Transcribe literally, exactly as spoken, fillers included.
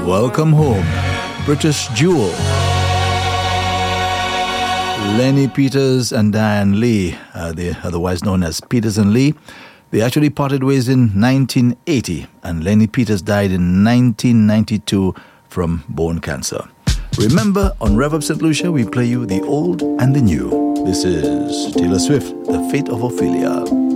Welcome Home, British duo Lenny Peters and Diane Lee, uh, they otherwise known as Peters and Lee. They actually parted ways in nineteen eighty, and Lenny Peters died in nineteen ninety-two from bone cancer. Remember, on Rev Up Saint Lucia, we play you the old and the new. This is Taylor Swift, The Fate of Ophelia.